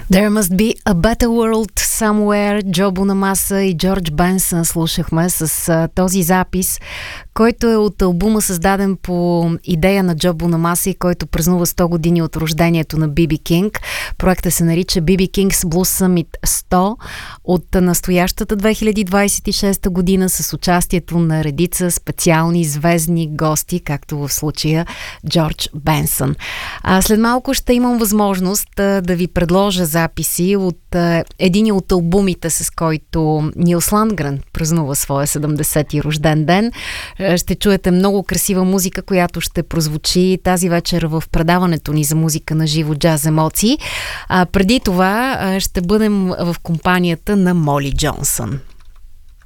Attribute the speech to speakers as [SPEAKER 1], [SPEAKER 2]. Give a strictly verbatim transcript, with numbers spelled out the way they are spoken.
[SPEAKER 1] There must be a better world somewhere. Джо Бонамаса и Джордж Бенсън слушахме с а, този запис, който е от албума, създаден по идея на Джо Бонамаса и който празнува сто години от рождението на Би Би Кинг. Проектът се нарича Би Би King's Blues Summit сто от настоящата две хиляди двадесет и шеста година с участието на редица специални звездни гости, както в случая Джордж Бенсън. А след малко ще имам възможност а, да ви предложа записи от а, един от албумите, с който Нилс Ландгрен празнува своя седемдесети рожден ден. Ще чуете много красива музика, която ще прозвучи тази вечер в предаването ни за музика на живо, джаз емоции. А преди това ще бъдем в компанията на Моли Джонсън.